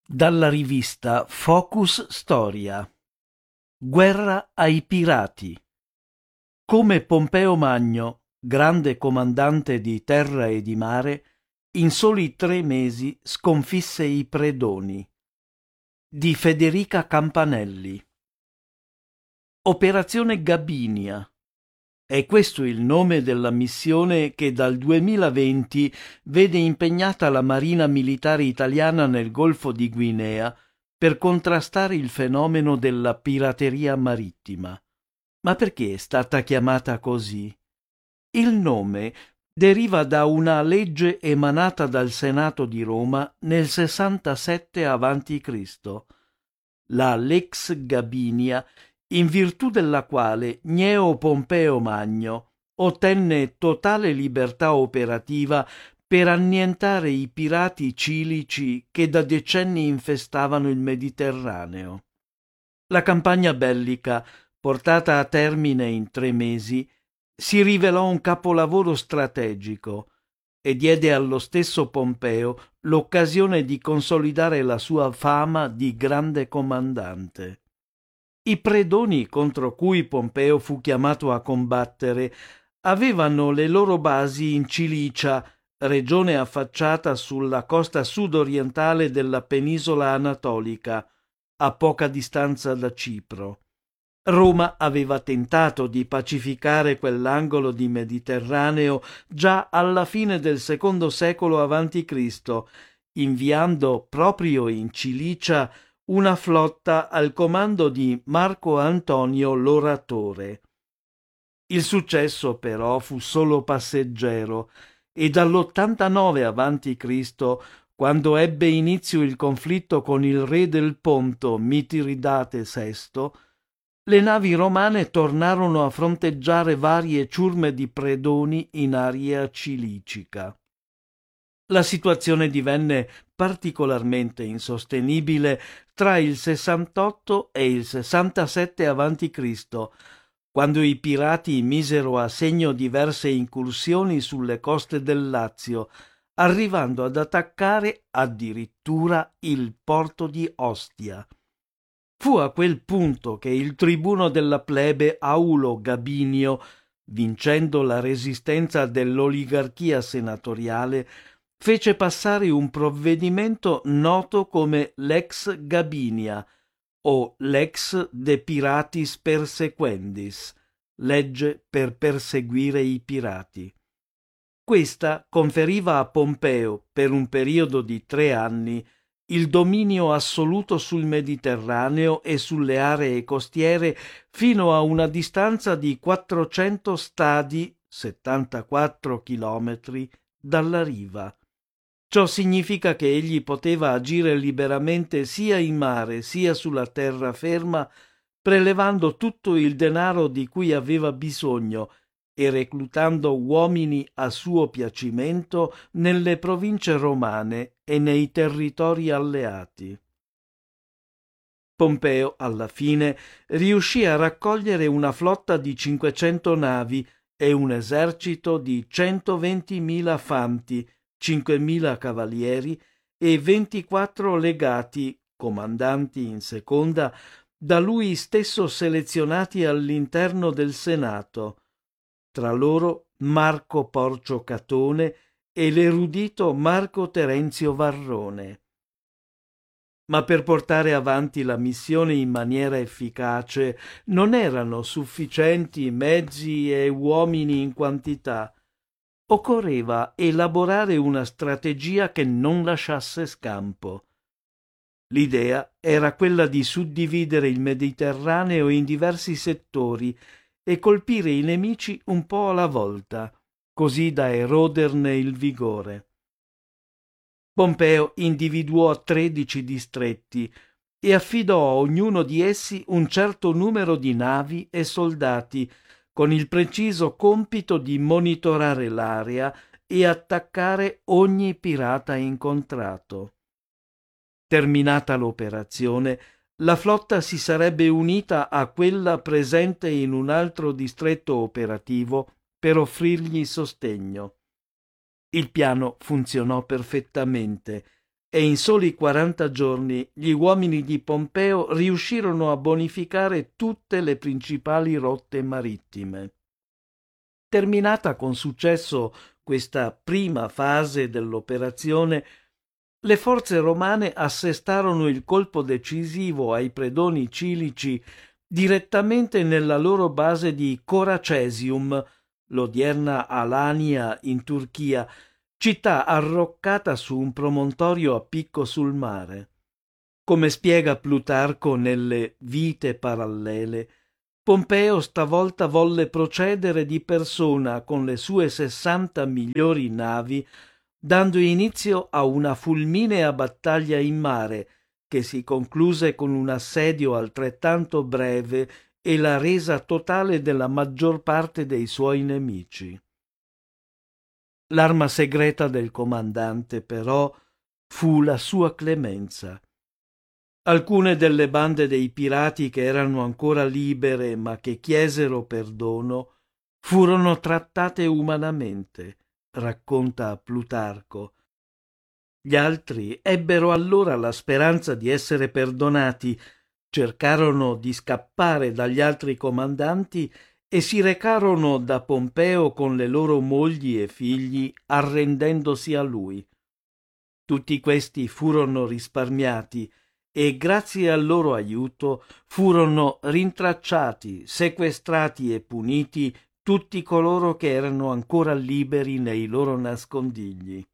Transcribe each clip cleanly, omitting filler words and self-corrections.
Dalla rivista Focus Storia. Guerra ai pirati. Come Pompeo Magno, grande comandante di terra e di mare, in soli 3 mesi sconfisse i predoni. Di Federica Campanelli. Operazione Gabinia. È questo il nome della missione che dal 2020 vede impegnata la Marina Militare Italiana nel Golfo di Guinea per contrastare il fenomeno della pirateria marittima. Ma perché è stata chiamata così? Il nome deriva da una legge emanata dal Senato di Roma nel 67 a.C., la Lex Gabinia, in virtù della quale Gneo Pompeo Magno ottenne totale libertà operativa per annientare i pirati cilici che da decenni infestavano il Mediterraneo. La campagna bellica, portata a termine in 3 mesi, si rivelò un capolavoro strategico e diede allo stesso Pompeo l'occasione di consolidare la sua fama di grande comandante. I predoni contro cui Pompeo fu chiamato a combattere avevano le loro basi in Cilicia, regione affacciata sulla costa sud-orientale della penisola anatolica, a poca distanza da Cipro. Roma aveva tentato di pacificare quell'angolo di Mediterraneo già alla fine del secondo secolo a.C., inviando proprio in Cilicia una flotta al comando di Marco Antonio l'Oratore. Il successo però fu solo passeggero e dall'89 a.C., quando ebbe inizio il conflitto con il re del Ponto Mitiridate VI, le navi romane tornarono a fronteggiare varie ciurme di predoni in area cilicica. La situazione divenne particolarmente insostenibile tra il 68 e il 67 a.C., quando i pirati misero a segno diverse incursioni sulle coste del Lazio, arrivando ad attaccare addirittura il porto di Ostia. Fu a quel punto che il tribuno della plebe Aulo Gabinio, vincendo la resistenza dell'oligarchia senatoriale, fece passare un provvedimento noto come Lex Gabinia o Lex de Piratis Persequendis, legge per perseguire i pirati. Questa conferiva a Pompeo, per un periodo di 3 anni, il dominio assoluto sul Mediterraneo e sulle aree costiere fino a una distanza di 400 stadi, 74 chilometri, dalla riva. Ciò significa che egli poteva agire liberamente sia in mare sia sulla terraferma, prelevando tutto il denaro di cui aveva bisogno e reclutando uomini a suo piacimento nelle province romane e nei territori alleati. Pompeo, alla fine, riuscì a raccogliere una flotta di 500 navi e un esercito di 120.000 fanti, 5.000 cavalieri e 24 legati, comandanti in seconda, da lui stesso selezionati all'interno del Senato, tra loro Marco Porcio Catone e l'erudito Marco Terenzio Varrone. Ma per portare avanti la missione in maniera efficace non erano sufficienti mezzi e uomini in quantità. Occorreva elaborare una strategia che non lasciasse scampo. L'idea era quella di suddividere il Mediterraneo in diversi settori e colpire i nemici un po' alla volta, così da eroderne il vigore. Pompeo individuò 13 distretti e affidò a ognuno di essi un certo numero di navi e soldati, con il preciso compito di monitorare l'area e attaccare ogni pirata incontrato. Terminata l'operazione, la flotta si sarebbe unita a quella presente in un altro distretto operativo per offrirgli sostegno. Il piano funzionò perfettamente e in soli 40 giorni gli uomini di Pompeo riuscirono a bonificare tutte le principali rotte marittime. Terminata con successo questa prima fase dell'operazione, le forze romane assestarono il colpo decisivo ai predoni cilici direttamente nella loro base di Coracesium, l'odierna Alania in Turchia, città arroccata su un promontorio a picco sul mare. Come spiega Plutarco nelle Vite parallele, Pompeo stavolta volle procedere di persona con le sue 60 migliori navi, dando inizio a una fulminea battaglia in mare che si concluse con un assedio altrettanto breve e la resa totale della maggior parte dei suoi nemici. L'arma segreta del comandante, però, fu la sua clemenza. Alcune delle bande dei pirati che erano ancora libere ma che chiesero perdono furono trattate umanamente, racconta Plutarco. Gli altri ebbero allora la speranza di essere perdonati, cercarono di scappare dagli altri comandanti e si recarono da Pompeo con le loro mogli e figli, arrendendosi a lui. Tutti questi furono risparmiati e grazie al loro aiuto furono rintracciati, sequestrati e puniti tutti coloro che erano ancora liberi nei loro nascondigli.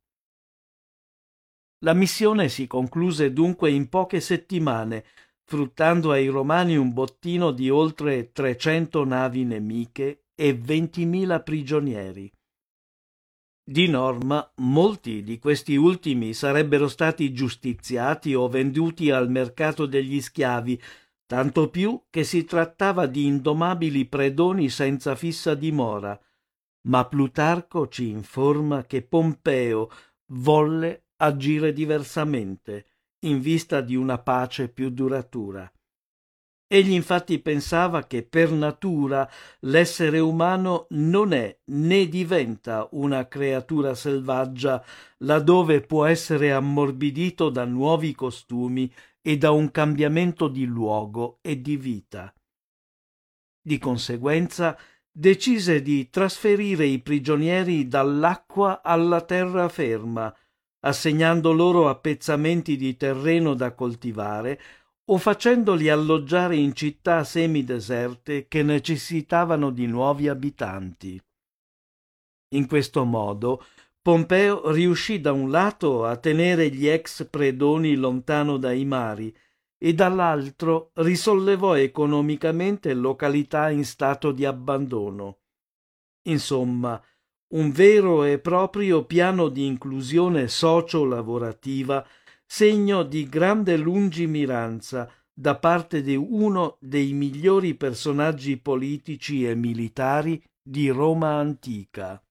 La missione si concluse dunque in poche settimane, fruttando ai romani un bottino di oltre 300 navi nemiche e 20.000 prigionieri. Di norma, molti di questi ultimi sarebbero stati giustiziati o venduti al mercato degli schiavi, tanto più che si trattava di indomabili predoni senza fissa dimora. Ma Plutarco ci informa che Pompeo volle agire diversamente, in vista di una pace più duratura. Egli infatti pensava che per natura l'essere umano non è né diventa una creatura selvaggia laddove può essere ammorbidito da nuovi costumi e da un cambiamento di luogo e di vita. Di conseguenza decise di trasferire i prigionieri dall'acqua alla terraferma, assegnando loro appezzamenti di terreno da coltivare o facendoli alloggiare in città semideserte che necessitavano di nuovi abitanti. In questo modo Pompeo riuscì da un lato a tenere gli ex predoni lontano dai mari e dall'altro risollevò economicamente località in stato di abbandono. Insomma, un vero e proprio piano di inclusione socio-lavorativa, segno di grande lungimiranza da parte di uno dei migliori personaggi politici e militari di Roma antica.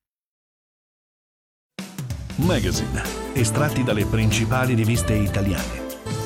Magazine, estratti dalle principali riviste italiane.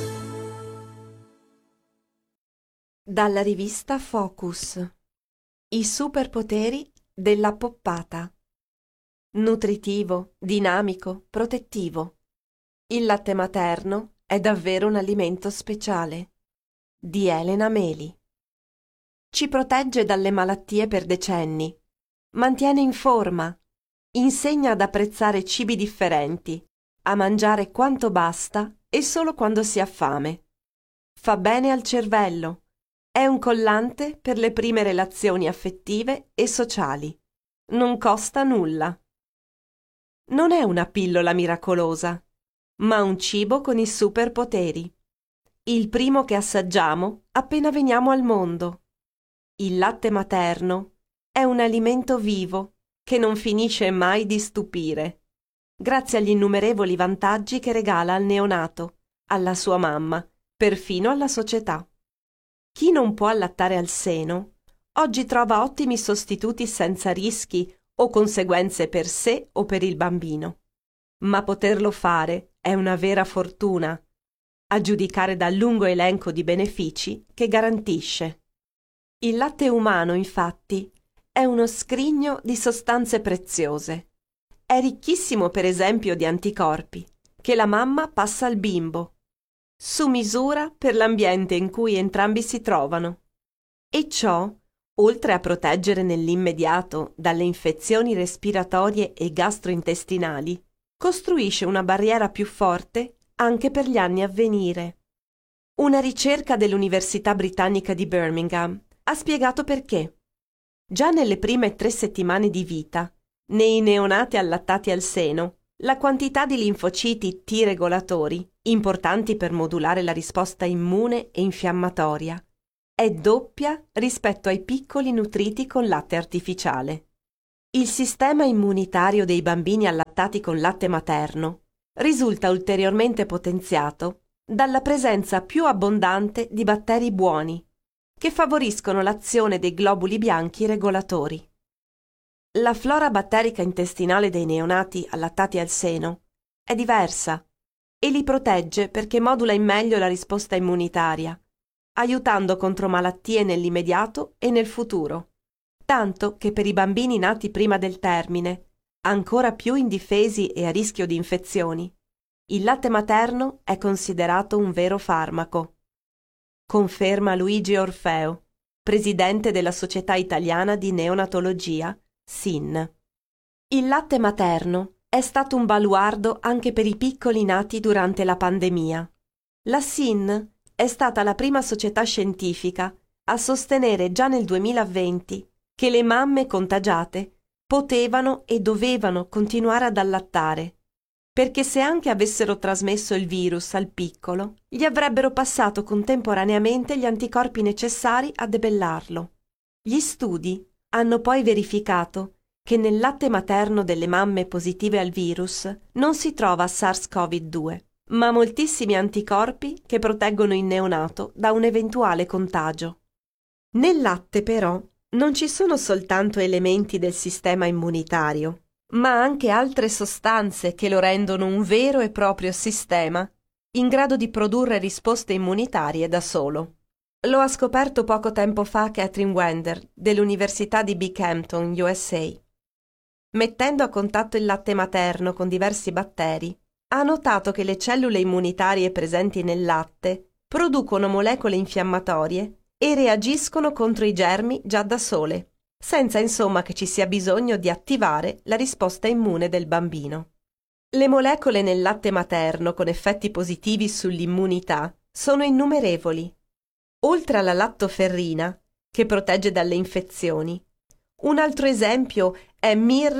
Dalla rivista Focus. I superpoteri della poppata. Nutritivo, dinamico, protettivo. Il latte materno è davvero un alimento speciale. Di Elena Meli. Ci protegge dalle malattie per decenni. Mantiene in forma. Insegna ad apprezzare cibi differenti, a mangiare quanto basta e solo quando si ha fame. Fa bene al cervello. È un collante per le prime relazioni affettive e sociali. Non costa nulla. Non è una pillola miracolosa, ma un cibo con i superpoteri. Il primo che assaggiamo appena veniamo al mondo. Il latte materno è un alimento vivo che non finisce mai di stupire, grazie agli innumerevoli vantaggi che regala al neonato, alla sua mamma, perfino alla società. Chi non può allattare al seno, oggi trova ottimi sostituti senza rischi o conseguenze per sé o per il bambino. Ma poterlo fare è una vera fortuna, a giudicare dal lungo elenco di benefici che garantisce. Il latte umano, infatti, è uno scrigno di sostanze preziose. È ricchissimo, per esempio, di anticorpi, che la mamma passa al bimbo, su misura per l'ambiente in cui entrambi si trovano. E ciò, oltre a proteggere nell'immediato dalle infezioni respiratorie e gastrointestinali, costruisce una barriera più forte anche per gli anni a venire. Una ricerca dell'Università Britannica di Birmingham ha spiegato perché. Già nelle prime 3 settimane di vita, nei neonati allattati al seno, la quantità di linfociti T regolatori, importanti per modulare la risposta immune e infiammatoria, è doppia rispetto ai piccoli nutriti con latte artificiale. Il sistema immunitario dei bambini allattati con latte materno risulta ulteriormente potenziato dalla presenza più abbondante di batteri buoni, che favoriscono l'azione dei globuli bianchi regolatori. La flora batterica intestinale dei neonati allattati al seno è diversa e li protegge perché modula in meglio la risposta immunitaria, aiutando contro malattie nell'immediato e nel futuro, tanto che per i bambini nati prima del termine, ancora più indifesi e a rischio di infezioni, il latte materno è considerato un vero farmaco. Conferma Luigi Orfeo, presidente della Società Italiana di Neonatologia, SIN. Il latte materno è stato un baluardo anche per i piccoli nati durante la pandemia. La SIN è stata la prima società scientifica a sostenere già nel 2020 che le mamme contagiate potevano e dovevano continuare ad allattare, perché se anche avessero trasmesso il virus al piccolo, gli avrebbero passato contemporaneamente gli anticorpi necessari a debellarlo. Gli studi hanno poi verificato che nel latte materno delle mamme positive al virus non si trova SARS-CoV-2, ma moltissimi anticorpi che proteggono il neonato da un eventuale contagio. Nel latte, però, non ci sono soltanto elementi del sistema immunitario, ma anche altre sostanze che lo rendono un vero e proprio sistema in grado di produrre risposte immunitarie da solo. Lo ha scoperto poco tempo fa Catherine Wender dell'Università di Binghamton, USA. Mettendo a contatto il latte materno con diversi batteri, ha notato che le cellule immunitarie presenti nel latte producono molecole infiammatorie e reagiscono contro i germi già da sole, senza insomma che ci sia bisogno di attivare la risposta immune del bambino. Le molecole nel latte materno con effetti positivi sull'immunità sono innumerevoli. Oltre alla lattoferrina, che protegge dalle infezioni, un altro esempio è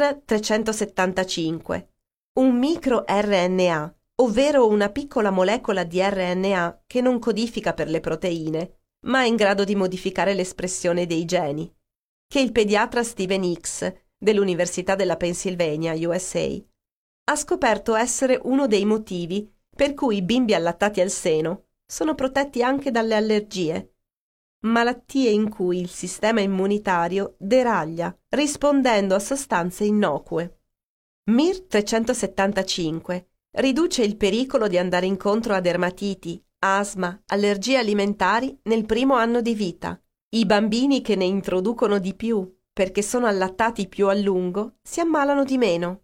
MIR375, un microRNA, ovvero una piccola molecola di RNA che non codifica per le proteine, ma è in grado di modificare l'espressione dei geni, che il pediatra Steven Hicks dell'Università della Pennsylvania, USA, ha scoperto essere uno dei motivi per cui i bimbi allattati al seno sono protetti anche dalle allergie, malattie in cui il sistema immunitario deraglia rispondendo a sostanze innocue. MIR375 riduce il pericolo di andare incontro a dermatiti, asma, allergie alimentari nel primo anno di vita. I bambini che ne introducono di più perché sono allattati più a lungo si ammalano di meno.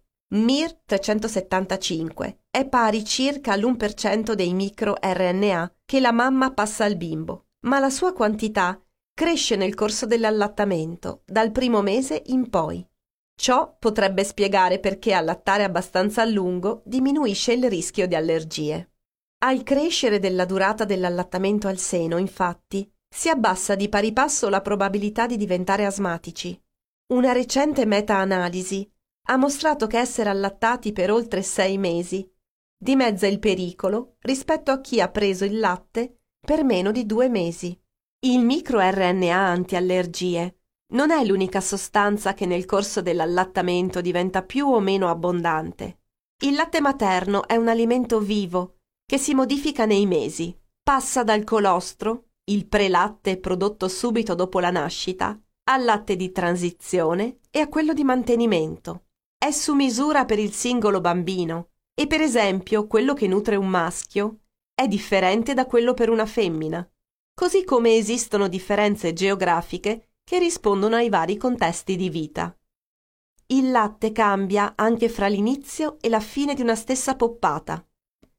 MIR375 è pari circa all'1% dei microRNA che la mamma passa al bimbo, ma la sua quantità cresce nel corso dell'allattamento, dal primo mese in poi. Ciò potrebbe spiegare perché allattare abbastanza a lungo diminuisce il rischio di allergie. Al crescere della durata dell'allattamento al seno, infatti, si abbassa di pari passo la probabilità di diventare asmatici. Una recente meta-analisi ha mostrato che essere allattati per oltre 6 mesi dimezza il pericolo rispetto a chi ha preso il latte per meno di 2 mesi. Il microRNA antiallergie non è l'unica sostanza che nel corso dell'allattamento diventa più o meno abbondante. Il latte materno è un alimento vivo che si modifica nei mesi, passa dal colostro, il prelatte prodotto subito dopo la nascita, al latte di transizione e a quello di mantenimento. È su misura per il singolo bambino e per esempio quello che nutre un maschio è differente da quello per una femmina, così come esistono differenze geografiche che rispondono ai vari contesti di vita. Il latte cambia anche fra l'inizio e la fine di una stessa poppata.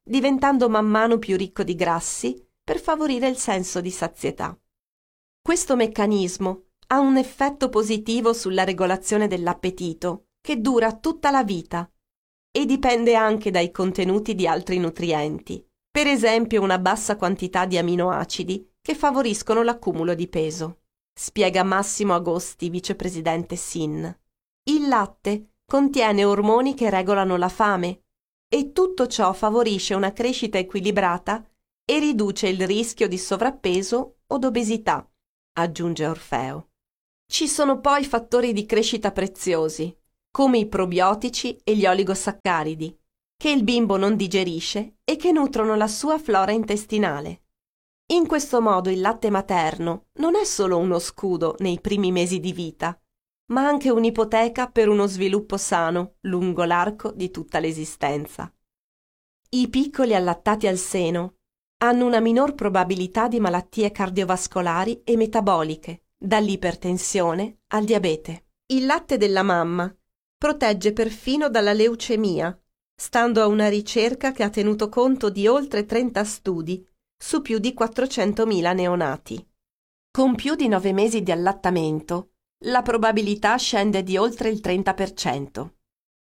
diventando man mano più ricco di grassi per favorire il senso di sazietà. Questo meccanismo ha un effetto positivo sulla regolazione dell'appetito, che dura tutta la vita, e dipende anche dai contenuti di altri nutrienti, per esempio una bassa quantità di aminoacidi che favoriscono l'accumulo di peso, spiega Massimo Agosti, vicepresidente SIN. Il latte contiene ormoni che regolano la fame e tutto ciò favorisce una crescita equilibrata e riduce il rischio di sovrappeso o d'obesità, aggiunge Orfeo. Ci sono poi fattori di crescita preziosi, come i probiotici e gli oligosaccaridi, che il bimbo non digerisce e che nutrono la sua flora intestinale. In questo modo il latte materno non è solo uno scudo nei primi mesi di vita, ma anche un'ipoteca per uno sviluppo sano lungo l'arco di tutta l'esistenza. I piccoli allattati al seno hanno una minor probabilità di malattie cardiovascolari e metaboliche, dall'ipertensione al diabete. Il latte della mamma protegge perfino dalla leucemia, stando a una ricerca che ha tenuto conto di oltre 30 studi su più di 400.000 neonati. Con più di 9 mesi di allattamento, la probabilità scende di oltre il 30%.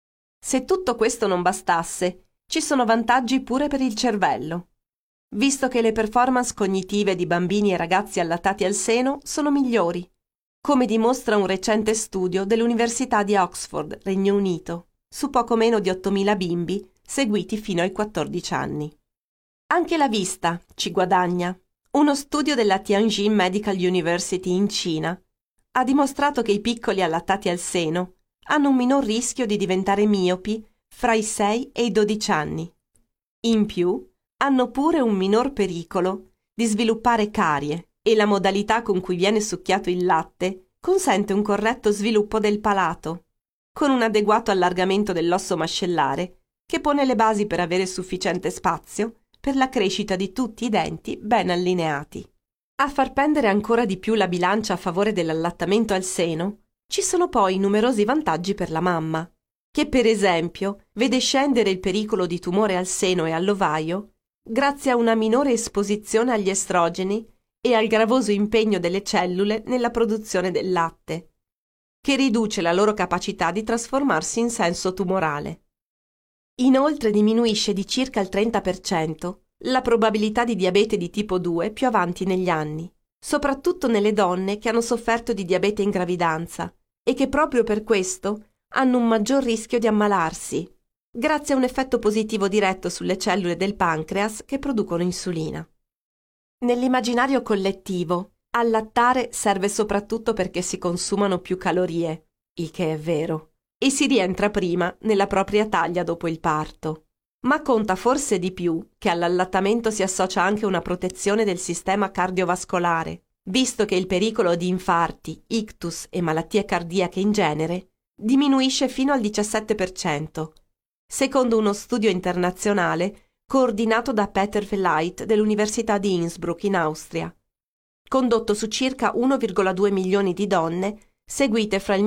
Se tutto questo non bastasse, ci sono vantaggi pure per il cervello, visto che le performance cognitive di bambini e ragazzi allattati al seno sono migliori, come dimostra un recente studio dell'Università di Oxford, Regno Unito, su poco meno di 8.000 bimbi seguiti fino ai 14 anni. Anche la vista ci guadagna. Uno studio della Tianjin Medical University in Cina ha dimostrato che i piccoli allattati al seno hanno un minor rischio di diventare miopi fra i 6 e i 12 anni. In più, hanno pure un minor pericolo di sviluppare carie e la modalità con cui viene succhiato il latte consente un corretto sviluppo del palato, con un adeguato allargamento dell'osso mascellare che pone le basi per avere sufficiente spazio per la crescita di tutti i denti ben allineati. A far pendere ancora di più la bilancia a favore dell'allattamento al seno, ci sono poi numerosi vantaggi per la mamma, che per esempio vede scendere il pericolo di tumore al seno e all'ovaio grazie a una minore esposizione agli estrogeni e al gravoso impegno delle cellule nella produzione del latte, che riduce la loro capacità di trasformarsi in senso tumorale. Inoltre diminuisce di circa il 30% la probabilità di diabete di tipo 2 più avanti negli anni, soprattutto nelle donne che hanno sofferto di diabete in gravidanza e che proprio per questo hanno un maggior rischio di ammalarsi, grazie a un effetto positivo diretto sulle cellule del pancreas che producono insulina. Nell'immaginario collettivo, allattare serve soprattutto perché si consumano più calorie, il che è vero, e si rientra prima nella propria taglia dopo il parto. Ma conta forse di più che all'allattamento si associa anche una protezione del sistema cardiovascolare, visto che il pericolo di infarti, ictus e malattie cardiache in genere diminuisce fino al 17%, secondo uno studio internazionale coordinato da Peter Verleit dell'Università di Innsbruck in Austria, condotto su circa 1,2 milioni di donne seguite fra il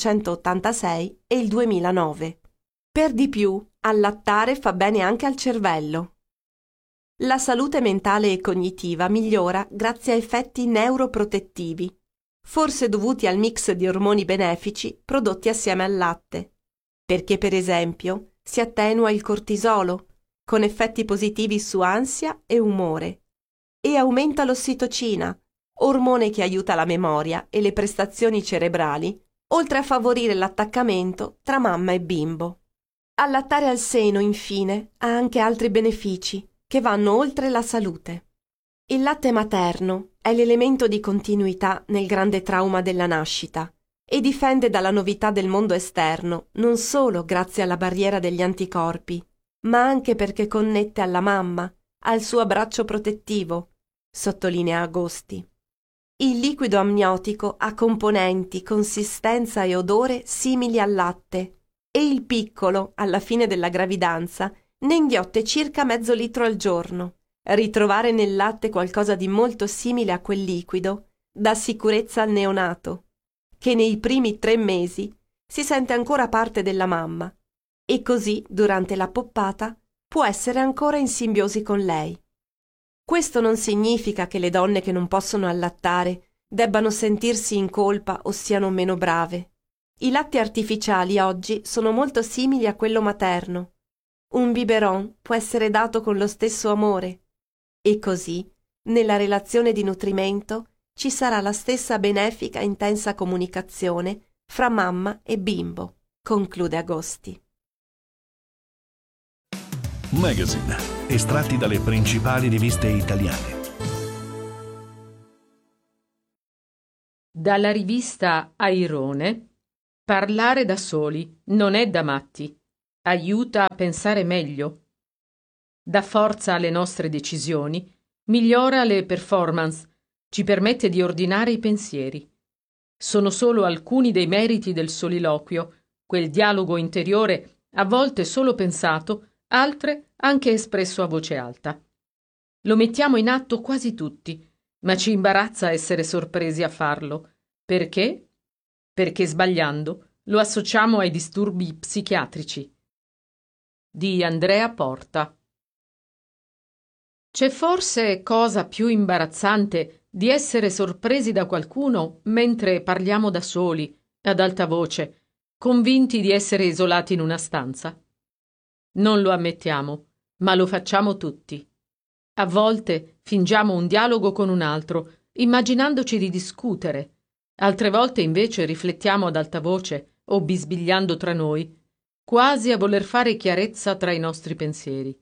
1986 e il 2009. Per di più, allattare fa bene anche al cervello. La salute mentale e cognitiva migliora grazie a effetti neuroprotettivi, forse dovuti al mix di ormoni benefici prodotti assieme al latte, perché per esempio si attenua il cortisolo, con effetti positivi su ansia e umore, e aumenta l'ossitocina, ormone che aiuta la memoria e le prestazioni cerebrali, oltre a favorire l'attaccamento tra mamma e bimbo. Allattare al seno, infine, ha anche altri benefici che vanno oltre la salute. Il latte materno è l'elemento di continuità nel grande trauma della nascita e difende dalla novità del mondo esterno non solo grazie alla barriera degli anticorpi, ma anche perché connette alla mamma, al suo abbraccio protettivo, sottolinea Agosti. Il liquido amniotico ha componenti, consistenza e odore simili al latte e il piccolo, alla fine della gravidanza, ne inghiotte circa mezzo litro al giorno. Ritrovare nel latte qualcosa di molto simile a quel liquido dà sicurezza al neonato, che nei primi 3 mesi si sente ancora parte della mamma e così, durante la poppata, può essere ancora in simbiosi con lei. Questo non significa che le donne che non possono allattare debbano sentirsi in colpa o siano meno brave. I latti artificiali oggi sono molto simili a quello materno. Un biberon può essere dato con lo stesso amore e così, nella relazione di nutrimento, ci sarà la stessa benefica intensa comunicazione fra mamma e bimbo, conclude Agosti. Magazine, estratti dalle principali riviste italiane. Dalla rivista Airone, parlare da soli non è da matti, aiuta a pensare meglio, dà forza alle nostre decisioni, migliora le performance, ci permette di ordinare i pensieri. Sono solo alcuni dei meriti del soliloquio, quel dialogo interiore a volte solo pensato, altre anche espresso a voce alta. Lo mettiamo in atto quasi tutti, ma ci imbarazza essere sorpresi a farlo. Perché? Perché sbagliando lo associamo ai disturbi psichiatrici. Di Andrea Porta. C'è forse cosa più imbarazzante di essere sorpresi da qualcuno mentre parliamo da soli, ad alta voce, convinti di essere isolati in una stanza? Non lo ammettiamo, ma lo facciamo tutti. A volte fingiamo un dialogo con un altro, immaginandoci di discutere. Altre volte invece riflettiamo ad alta voce o bisbigliando tra noi, quasi a voler fare chiarezza tra i nostri pensieri.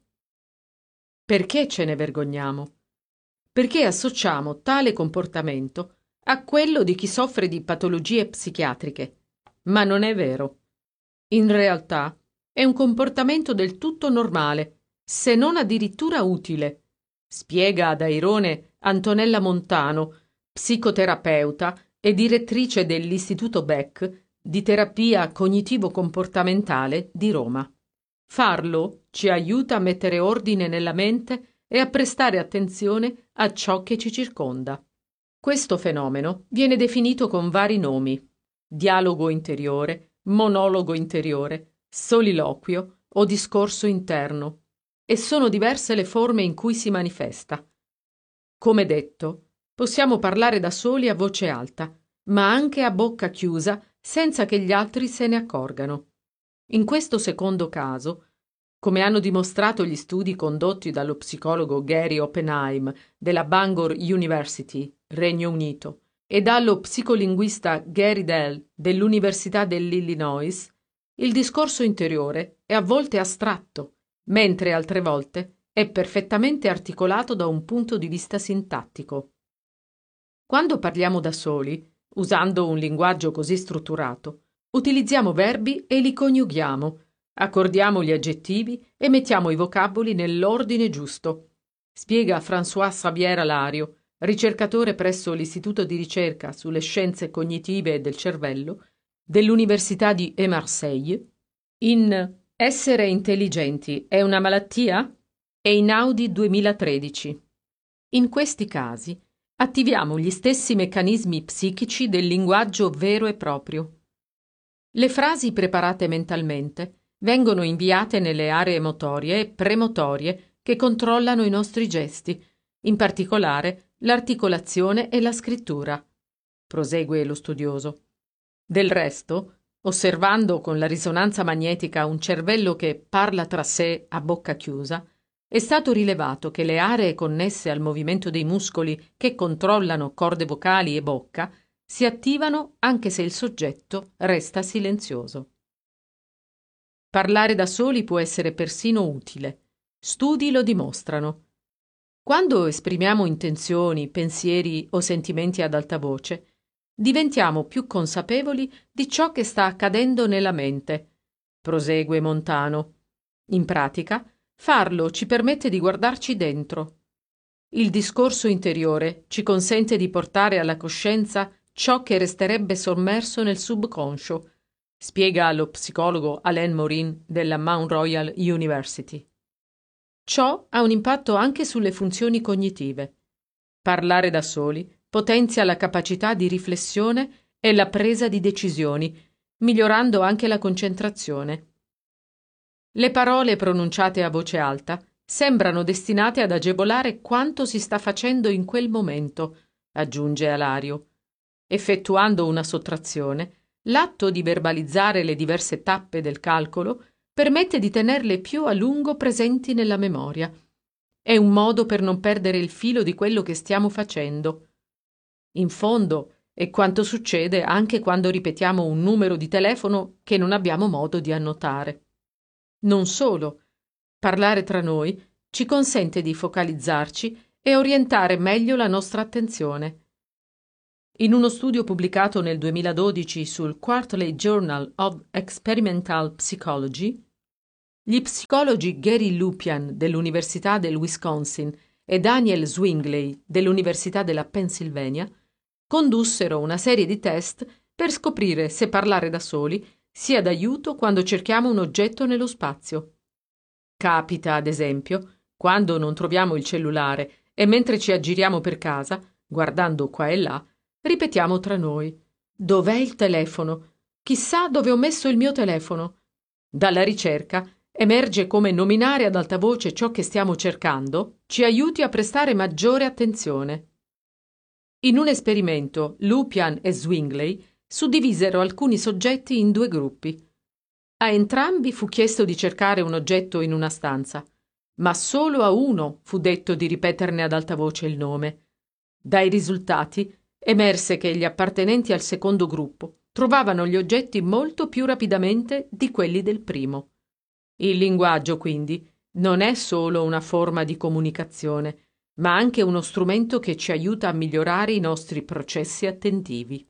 Perché ce ne vergogniamo? Perché associamo tale comportamento a quello di chi soffre di patologie psichiatriche. Ma non è vero. In realtà è un comportamento del tutto normale, se non addirittura utile, spiega ad Airone Antonella Montano, psicoterapeuta e direttrice dell'Istituto Beck di terapia cognitivo-comportamentale di Roma. Farlo ci aiuta a mettere ordine nella mente e a prestare attenzione a ciò che ci circonda. Questo fenomeno viene definito con vari nomi: dialogo interiore, monologo interiore, soliloquio o discorso interno, e sono diverse le forme in cui si manifesta. Come detto, possiamo parlare da soli a voce alta, ma anche a bocca chiusa senza che gli altri se ne accorgano. In questo secondo caso, come hanno dimostrato gli studi condotti dallo psicologo Gary Oppenheim della Bangor University, Regno Unito, e dallo psicolinguista Gary Dell dell'Università dell'Illinois, il discorso interiore è a volte astratto, mentre altre volte è perfettamente articolato da un punto di vista sintattico. Quando parliamo da soli, usando un linguaggio così strutturato, utilizziamo verbi e li coniughiamo, accordiamo gli aggettivi e mettiamo i vocaboli nell'ordine giusto, spiega François Xavier Alario, ricercatore presso l'Istituto di ricerca sulle scienze cognitive e del cervello dell'Università di Marseille, in Essere intelligenti è una malattia? Einaudi 2013. In questi casi attiviamo gli stessi meccanismi psichici del linguaggio vero e proprio. Le frasi preparate mentalmente vengono inviate nelle aree motorie e premotorie che controllano i nostri gesti, in particolare l'articolazione e la scrittura. Prosegue lo studioso. Del resto, osservando con la risonanza magnetica un cervello che parla tra sé a bocca chiusa, è stato rilevato che le aree connesse al movimento dei muscoli che controllano corde vocali e bocca si attivano anche se il soggetto resta silenzioso. Parlare da soli può essere persino utile. Studi lo dimostrano. Quando esprimiamo intenzioni, pensieri o sentimenti ad alta voce, diventiamo più consapevoli di ciò che sta accadendo nella mente. Prosegue Montano. In pratica, farlo ci permette di guardarci dentro. Il discorso interiore ci consente di portare alla coscienza ciò che resterebbe sommerso nel subconscio, spiega lo psicologo Alain Morin della Mount Royal University. Ciò ha un impatto anche sulle funzioni cognitive. Parlare da soli potenzia la capacità di riflessione e la presa di decisioni, migliorando anche la concentrazione. Le parole pronunciate a voce alta sembrano destinate ad agevolare quanto si sta facendo in quel momento, aggiunge Alario. Effettuando una sottrazione, l'atto di verbalizzare le diverse tappe del calcolo permette di tenerle più a lungo presenti nella memoria. È un modo per non perdere il filo di quello che stiamo facendo. In fondo, è quanto succede anche quando ripetiamo un numero di telefono che non abbiamo modo di annotare. Non solo, parlare tra noi ci consente di focalizzarci e orientare meglio la nostra attenzione. In uno studio pubblicato nel 2012 sul Quarterly Journal of Experimental Psychology, gli psicologi Gary Lupian dell'Università del Wisconsin e Daniel Zwingli dell'Università della Pennsylvania condussero una serie di test per scoprire se parlare da soli sia d'aiuto quando cerchiamo un oggetto nello spazio. Capita, ad esempio, quando non troviamo il cellulare e mentre ci aggiriamo per casa, guardando qua e là, ripetiamo tra noi: «Dov'è il telefono? Chissà dove ho messo il mio telefono». Dalla ricerca emerge come nominare ad alta voce ciò che stiamo cercando ci aiuti a prestare maggiore attenzione. In un esperimento, Lupian e Zwingli suddivisero alcuni soggetti in 2 gruppi. A entrambi fu chiesto di cercare un oggetto in una stanza, ma solo a uno fu detto di ripeterne ad alta voce il nome. Dai risultati emerse che gli appartenenti al secondo gruppo trovavano gli oggetti molto più rapidamente di quelli del primo. Il linguaggio, quindi, non è solo una forma di comunicazione, ma anche uno strumento che ci aiuta a migliorare i nostri processi attentivi.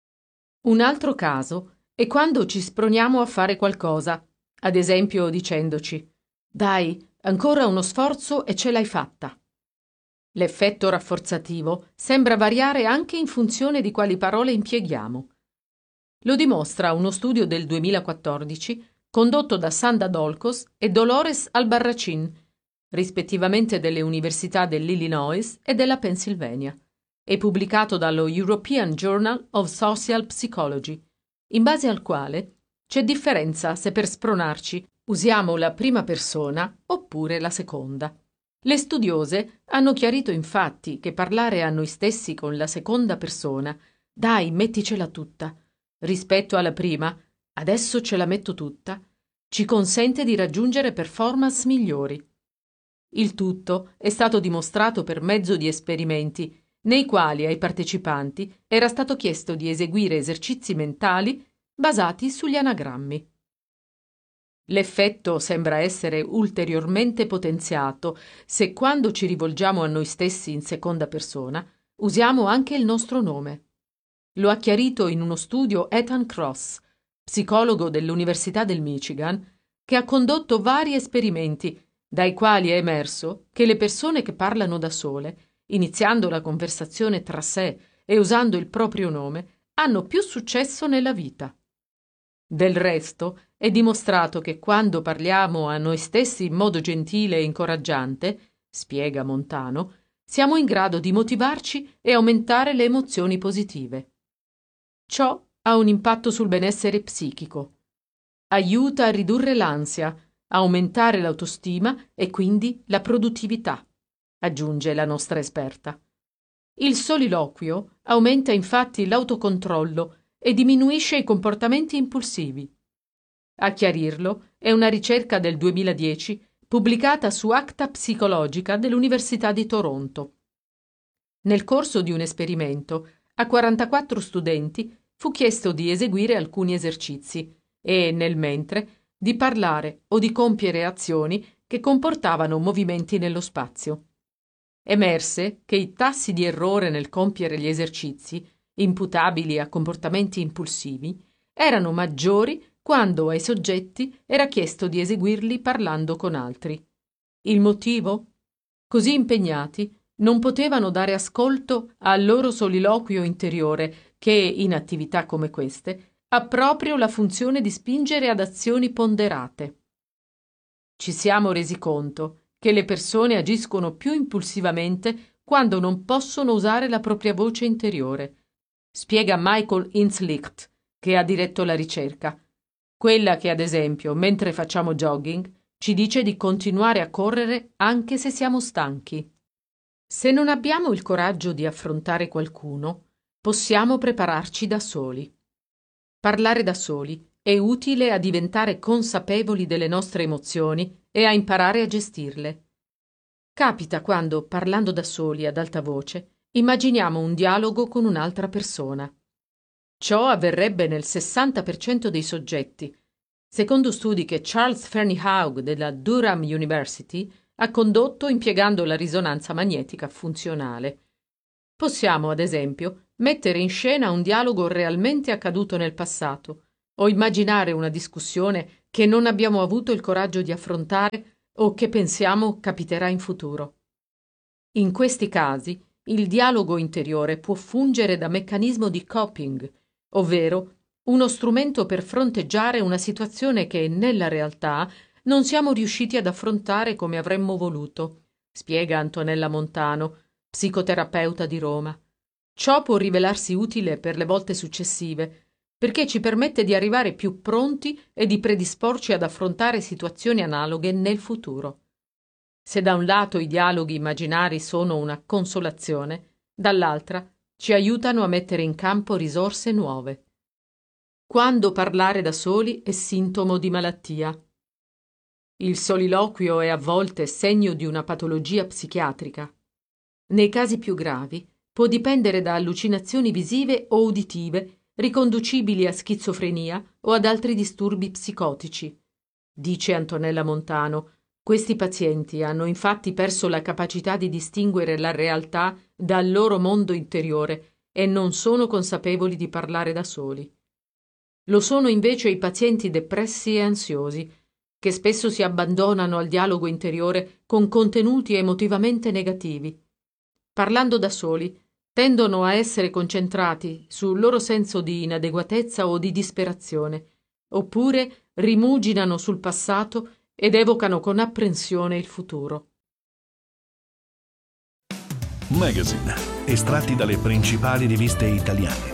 Un altro caso è quando ci sproniamo a fare qualcosa, ad esempio dicendoci: «Dai, ancora uno sforzo e ce l'hai fatta». L'effetto rafforzativo sembra variare anche in funzione di quali parole impieghiamo. Lo dimostra uno studio del 2014 condotto da Sanda Dolcos e Dolores Albarracin, rispettivamente delle università dell'Illinois e della Pennsylvania, e pubblicato dallo European Journal of Social Psychology, in base al quale c'è differenza se per spronarci usiamo la prima persona oppure la seconda. Le studiose hanno chiarito infatti che parlare a noi stessi con la seconda persona, «Dai, metticela tutta», rispetto alla prima, «Adesso ce la metto tutta», ci consente di raggiungere performance migliori. Il tutto è stato dimostrato per mezzo di esperimenti nei quali ai partecipanti era stato chiesto di eseguire esercizi mentali basati sugli anagrammi. L'effetto sembra essere ulteriormente potenziato se quando ci rivolgiamo a noi stessi in seconda persona usiamo anche il nostro nome. Lo ha chiarito in uno studio Ethan Kross, psicologo dell'Università del Michigan, che ha condotto vari esperimenti dai quali è emerso che le persone che parlano da sole, iniziando la conversazione tra sé e usando il proprio nome, hanno più successo nella vita. Del resto, è dimostrato che quando parliamo a noi stessi in modo gentile e incoraggiante, spiega Montano, siamo in grado di motivarci e aumentare le emozioni positive. Ciò ha un impatto sul benessere psichico. Aiuta a ridurre l'ansia, aumentare l'autostima e quindi la produttività, aggiunge la nostra esperta. Il soliloquio aumenta infatti l'autocontrollo e diminuisce i comportamenti impulsivi. A chiarirlo è una ricerca del 2010 pubblicata su Acta Psicologica dell'Università di Toronto. Nel corso di un esperimento, a 44 studenti fu chiesto di eseguire alcuni esercizi e, nel mentre, di parlare o di compiere azioni che comportavano movimenti nello spazio. Emerse che i tassi di errore nel compiere gli esercizi, imputabili a comportamenti impulsivi, erano maggiori quando ai soggetti era chiesto di eseguirli parlando con altri. Il motivo? Così impegnati non potevano dare ascolto al loro soliloquio interiore che, in attività come queste, ha proprio la funzione di spingere ad azioni ponderate. Ci siamo resi conto che le persone agiscono più impulsivamente quando non possono usare la propria voce interiore, spiega Michael Inslicht, che ha diretto la ricerca. Quella che, ad esempio, mentre facciamo jogging, ci dice di continuare a correre anche se siamo stanchi. Se non abbiamo il coraggio di affrontare qualcuno, possiamo prepararci da soli. Parlare da soli è utile a diventare consapevoli delle nostre emozioni e a imparare a gestirle. Capita quando, parlando da soli ad alta voce, immaginiamo un dialogo con un'altra persona. Ciò avverrebbe nel 60% dei soggetti, secondo studi che Charles Fernyhough della Durham University ha condotto impiegando la risonanza magnetica funzionale. Possiamo, ad esempio, mettere in scena un dialogo realmente accaduto nel passato o immaginare una discussione che non abbiamo avuto il coraggio di affrontare o che pensiamo capiterà in futuro. In questi casi, il dialogo interiore può fungere da meccanismo di coping, ovvero uno strumento per fronteggiare una situazione che, nella realtà, non siamo riusciti ad affrontare come avremmo voluto, spiega Antonella Montano, psicoterapeuta di Roma. Ciò può rivelarsi utile per le volte successive, perché ci permette di arrivare più pronti e di predisporci ad affrontare situazioni analoghe nel futuro. Se da un lato i dialoghi immaginari sono una consolazione, dall'altra ci aiutano a mettere in campo risorse nuove. Quando parlare da soli è sintomo di malattia. Il soliloquio è a volte segno di una patologia psichiatrica. Nei casi più gravi può dipendere da allucinazioni visive o uditive riconducibili a schizofrenia o ad altri disturbi psicotici. Dice Antonella Montano, questi pazienti hanno infatti perso la capacità di distinguere la realtà dal loro mondo interiore e non sono consapevoli di parlare da soli. Lo sono invece i pazienti depressi e ansiosi, che spesso si abbandonano al dialogo interiore con contenuti emotivamente negativi. Parlando da soli, tendono a essere concentrati sul loro senso di inadeguatezza o di disperazione, oppure rimuginano sul passato ed evocano con apprensione il futuro. Magazine, estratti dalle principali riviste italiane.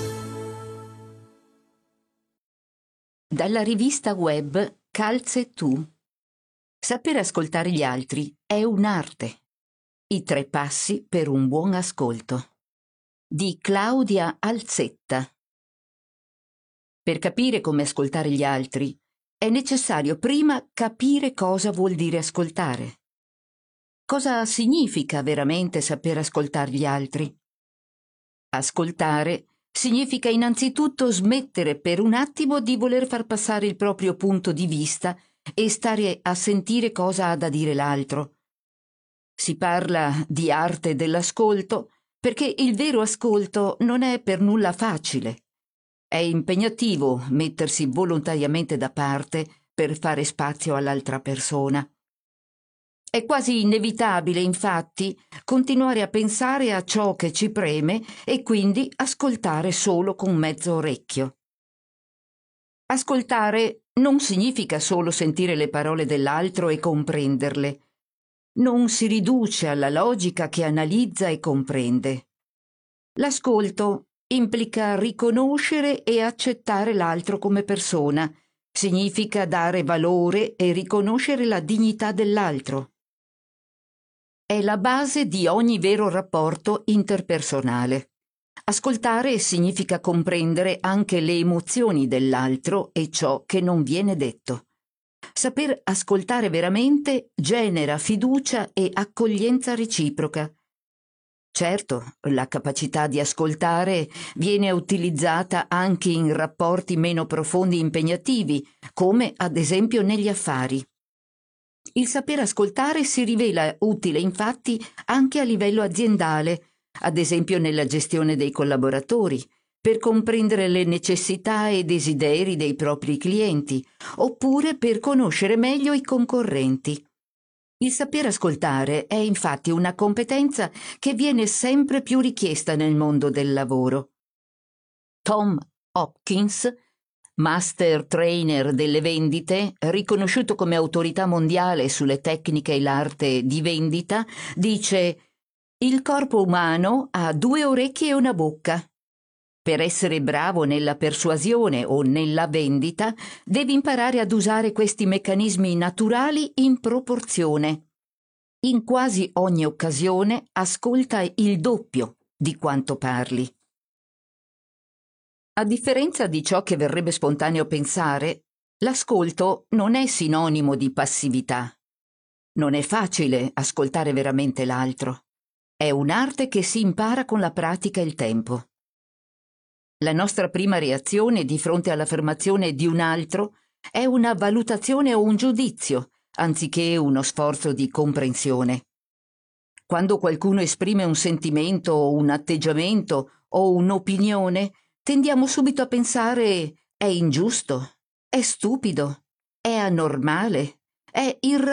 Dalla rivista web Calze Tu. Saper ascoltare gli altri è un'arte. I 3 passi per un buon ascolto. Di Claudia Alzetta. Per capire come ascoltare gli altri è necessario prima capire cosa vuol dire ascoltare. Cosa significa veramente saper ascoltare gli altri? Ascoltare significa innanzitutto smettere per un attimo di voler far passare il proprio punto di vista e stare a sentire cosa ha da dire l'altro. Si parla di arte dell'ascolto perché il vero ascolto non è per nulla facile. È impegnativo mettersi volontariamente da parte per fare spazio all'altra persona. È quasi inevitabile, infatti, continuare a pensare a ciò che ci preme e quindi ascoltare solo con mezzo orecchio. Ascoltare non significa solo sentire le parole dell'altro e comprenderle. Non si riduce alla logica che analizza e comprende. L'ascolto implica riconoscere e accettare l'altro come persona, significa dare valore e riconoscere la dignità dell'altro. È la base di ogni vero rapporto interpersonale. Ascoltare significa comprendere anche le emozioni dell'altro e ciò che non viene detto. Saper ascoltare veramente genera fiducia e accoglienza reciproca. Certo, la capacità di ascoltare viene utilizzata anche in rapporti meno profondi e impegnativi, come ad esempio negli affari. Il saper ascoltare si rivela utile infatti anche a livello aziendale, ad esempio nella gestione dei collaboratori, per comprendere le necessità e desideri dei propri clienti, oppure per conoscere meglio i concorrenti. Il saper ascoltare è infatti una competenza che viene sempre più richiesta nel mondo del lavoro. Tom Hopkins, master trainer delle vendite, riconosciuto come autorità mondiale sulle tecniche e l'arte di vendita, dice: «Il corpo umano ha 2 orecchie e una bocca. Per essere bravo nella persuasione o nella vendita, devi imparare ad usare questi meccanismi naturali in proporzione. In quasi ogni occasione ascolta il doppio di quanto parli. A differenza di ciò che verrebbe spontaneo pensare, l'ascolto non è sinonimo di passività. Non è facile ascoltare veramente l'altro. È un'arte che si impara con la pratica e il tempo. La nostra prima reazione di fronte all'affermazione di un altro è una valutazione o un giudizio, anziché uno sforzo di comprensione. Quando qualcuno esprime un sentimento o un atteggiamento o un'opinione, tendiamo subito a pensare: è ingiusto, è stupido, è anormale, è irrazionale.